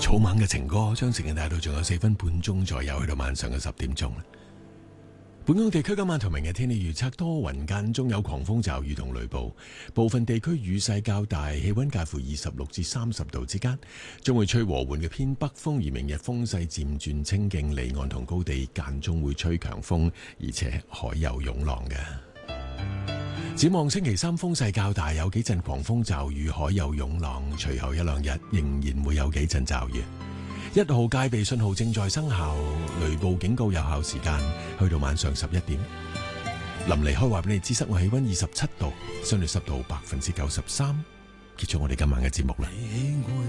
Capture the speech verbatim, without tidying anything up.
草蜢嘅情歌，將時間帶到仲有四分半鐘左右，去到晚上嘅十點鐘。本港地區今晚同明日天氣預測多雲間中有狂風驟雨同雷暴，部分地區雨勢較大，氣溫介乎二十六至三十度之間，將會吹和緩嘅偏北風，而明日風勢漸轉清勁，離岸同高地間中會吹強風，而且海有湧浪嘅。展望星期三風勢較大，有幾陣狂風驟雨，海有湧浪，隨後一兩日仍然會有幾陣驟雨。一號戒備信號正在生效，雷暴警告有效時間去到晚上十一點。臨離開話俾你知，室外氣溫二十七度，相對濕度百分之九十三。結束我哋今晚嘅節目啦。